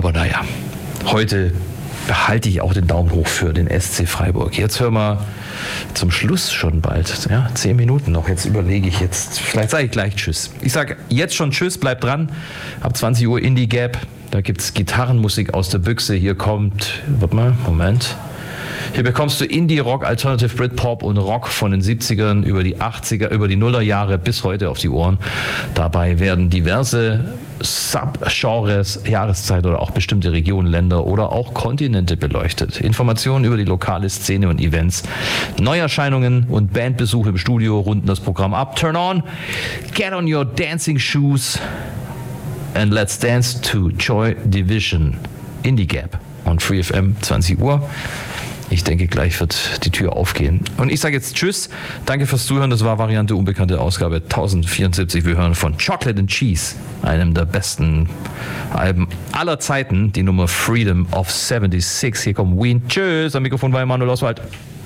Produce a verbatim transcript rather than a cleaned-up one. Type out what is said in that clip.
Aber naja, heute behalte ich auch den Daumen hoch für den S C Freiburg. Jetzt hören wir zum Schluss schon bald. Ja, zehn Minuten noch. Jetzt überlege ich jetzt. Vielleicht sage ich gleich Tschüss. Ich sage jetzt schon Tschüss, bleibt dran. Ab zwanzig Uhr Indie Gap. Da gibt es Gitarrenmusik aus der Büchse. Hier kommt, warte mal, Moment. Hier bekommst du Indie, Rock, Alternative, Britpop und Rock von den siebzigern über die achtziger, über die Nullerjahre bis heute auf die Ohren. Dabei werden diverse Subgenres, Jahreszeit oder auch bestimmte Regionen, Länder oder auch Kontinente beleuchtet. Informationen über die lokale Szene und Events, Neuerscheinungen und Bandbesuche im Studio runden das Programm ab. Turn on, get on your dancing shoes and let's dance to Joy Division. Indie Gap on Free F M, zwanzig Uhr. Ich denke, gleich wird die Tür aufgehen. Und ich sage jetzt Tschüss. Danke fürs Zuhören. Das war Variante Unbekannte Ausgabe tausendvierundsiebzig. Wir hören von Chocolate and Cheese, einem der besten Alben aller Zeiten, die Nummer Freedom of sechsundsiebzig. Hier kommt Ween. Tschüss. Am Mikrofon war Emanuel Oswald.